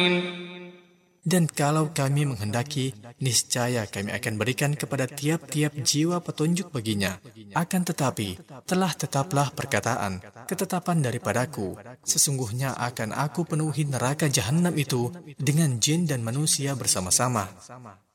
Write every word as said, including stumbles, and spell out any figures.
Dan kalau kami menghendaki, niscaya kami akan berikan kepada tiap-tiap jiwa petunjuk baginya. Akan tetapi, telah tetaplah perkataan, ketetapan daripadaku, sesungguhnya akan aku penuhi neraka jahanam itu dengan jin dan manusia bersama-sama.